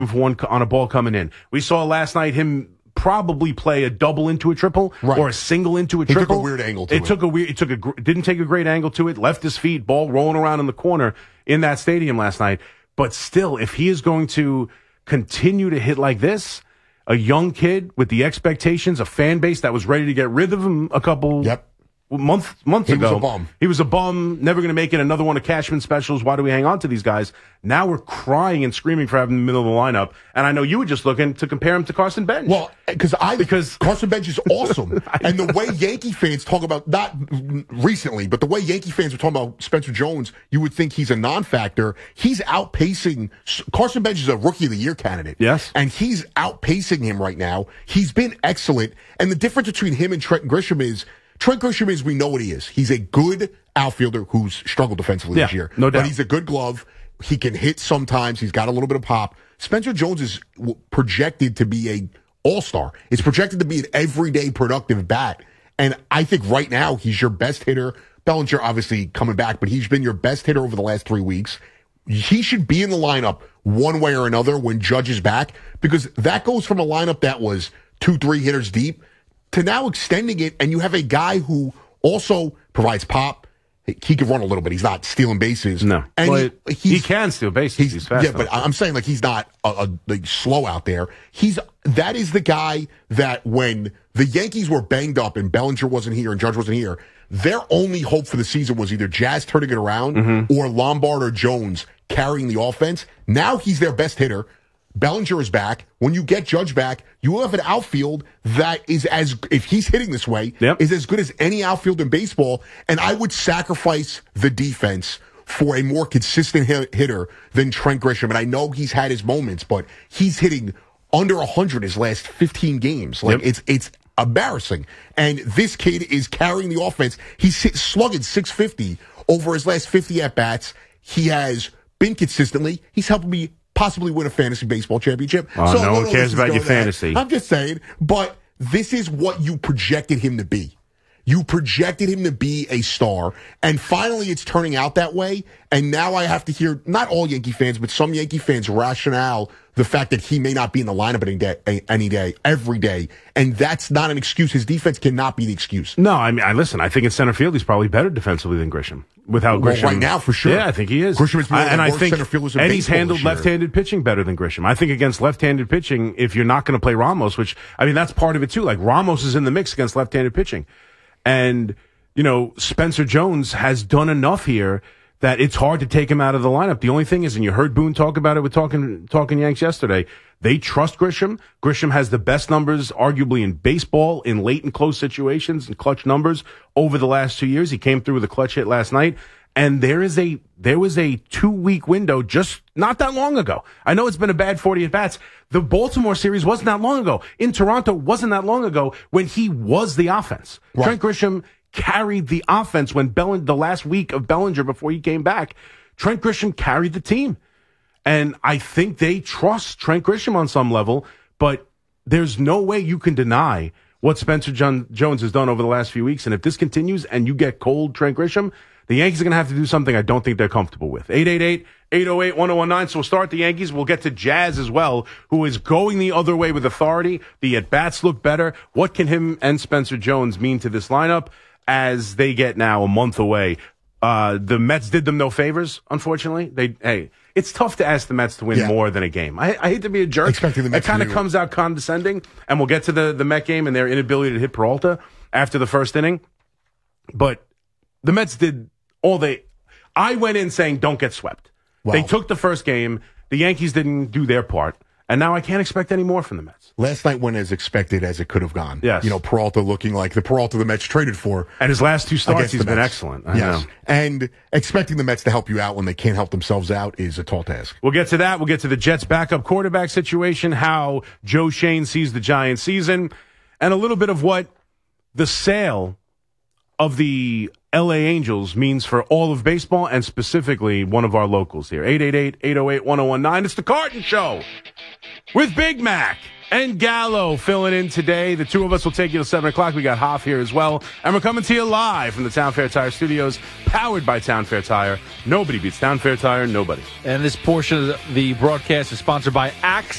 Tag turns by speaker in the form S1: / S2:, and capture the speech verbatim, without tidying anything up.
S1: for one on a ball coming in. We saw last night him probably play a double into a triple
S2: right.
S1: or a single into a
S2: he
S1: triple.
S2: Took a weird angle to
S1: it.
S2: It
S1: took a weird. It took a didn't take a great angle to it. Left his feet, ball rolling around in the corner in that stadium last night. But still, if he is going to continue to hit like this, a young kid with the expectations, a fan base that was ready to get rid of him a couple.
S2: Yep.
S1: Month, months
S2: he
S1: ago.
S2: He was a bum.
S1: He was a bum, never going to make it. Another one of Cashman specials. Why do we hang on to these guys? Now we're crying and screaming for having him in the middle of the lineup. And I know you were just looking to compare him to Carson Bench.
S2: Well, because I
S1: because
S2: Carson Bench is awesome. And the way Yankee fans talk about, not recently, but the way Yankee fans are talking about Spencer Jones, you would think he's a non-factor. He's outpacing, Carson Bench is a Rookie of the Year candidate.
S1: Yes.
S2: And he's outpacing him right now. He's been excellent. And the difference between him and Trent Grisham is, Trent Grisham is, we know what he is. He's a good outfielder who's struggled defensively
S1: yeah,
S2: this year.
S1: No doubt.
S2: But he's a good glove. He can hit sometimes. He's got a little bit of pop. Spencer Jones is projected to be a all-star. It's projected to be an everyday productive bat. And I think right now he's your best hitter. Bellinger obviously coming back, but he's been your best hitter over the last three weeks. He should be in the lineup one way or another when Judge is back, because that goes from a lineup that was two, three hitters deep to now extending it, and you have a guy who also provides pop. He can run a little bit. He's not stealing bases.
S1: No,
S2: and
S1: well,
S2: he,
S1: he can steal bases. He's, he's fast.
S2: Yeah, but I'm saying like he's not a, a, like slow out there. He's that is the guy that when the Yankees were banged up and Bellinger wasn't here and Judge wasn't here, their only hope for the season was either Jazz turning it around mm-hmm. or Lombard or Jones carrying the offense. Now he's their best hitter. Bellinger is back. When you get Judge back, you will have an outfield that is as, if he's hitting this way,
S1: yep.
S2: is as good as any outfield in baseball. And I would sacrifice the defense for a more consistent hit, hitter than Trent Grisham. And I know he's had his moments, but he's hitting under one hundred his last fifteen games. Like, yep. it's, it's embarrassing. And this kid is carrying the offense. He's hit, slugging six fifty over his last fifty at-bats. He has been consistently. He's helping me possibly win a fantasy baseball championship.
S1: Oh, so no one cares about your fantasy.
S2: I'm just saying, but this is what you projected him to be. You projected him to be a star, and finally it's turning out that way. And now I have to hear, not all Yankee fans, but some Yankee fans rationale the fact that he may not be in the lineup any day, any day, every day. And that's not an excuse. His defense cannot be the excuse.
S1: No, I mean, I listen, I think in center field he's probably better defensively than Grisham. Without
S2: well,
S1: Grisham.
S2: right now, for sure.
S1: Yeah, I think he is.
S2: Grisham is one of the
S1: and
S2: worst
S1: I think,
S2: center fielders in
S1: and he's handled
S2: left
S1: left-handed pitching better than Grisham. I think against left-handed pitching, if you're not going to play Ramos, which, I mean, that's part of it too. Like, Ramos is in the mix against left-handed pitching. And, you know, Spencer Jones has done enough here that it's hard to take him out of the lineup. The only thing is, and you heard Boone talk about it with Talking, talking Yanks yesterday, they trust Grisham. Grisham has the best numbers, arguably, in baseball, in late and close situations, and clutch numbers over the last two years. He came through with a clutch hit last night. And there is a, there was a two week window just not that long ago. I know it's been a bad forty at bats. The Baltimore series wasn't that long ago. In Toronto wasn't that long ago when he was the offense. Right. Trent Grisham carried the offense when Bellinger, the last week of Bellinger before he came back. Trent Grisham carried the team. And I think they trust Trent Grisham on some level, but there's no way you can deny what Spencer John- Jones has done over the last few weeks. And if this continues and you get cold Trent Grisham, the Yankees are going to have to do something I don't think they're comfortable with. eight eight eight, eight oh eight, one oh one nine. So we'll start the Yankees. We'll get to Jazz as well, who is going the other way with authority. The at-bats look better. What can him and Spencer Jones mean to this lineup as they get now a month away? Uh, the Mets did them no favors, unfortunately. They, hey, it's tough to ask the Mets to win yeah. more than a game. I, I hate to be a jerk.
S2: Expecting the Mets
S1: it kind of
S2: to
S1: comes out condescending, and we'll get to the, the Met game and their inability to hit Peralta after the first inning. But the Mets did all they... I went in saying, don't get swept. Wow. They took the first game. The Yankees didn't do their part. And now I can't expect any more from the Mets.
S2: Last night went as expected as it could have gone.
S1: Yes.
S2: You know, Peralta looking like the Peralta the Mets traded for.
S1: And his last two starts, he's been excellent. I
S2: yes.
S1: know.
S2: And expecting the Mets to help you out when they can't help themselves out is a tall task.
S1: We'll get to that. We'll get to the Jets' backup quarterback situation, how Joe Shane sees the Giants season, and a little bit of what the sale of the L A Angels means for all of baseball and specifically one of our locals here. eight eight eight, eight oh eight, one oh one nine. It's the Carton Show with Big Mac and Gallo filling in today. The two of us will take you till seven o'clock. We got Hoff here as well. And we're coming to you live from the Town Fair Tire Studios, powered by Town Fair Tire. Nobody beats Town Fair Tire, nobody.
S3: And this portion of the broadcast is sponsored by Axe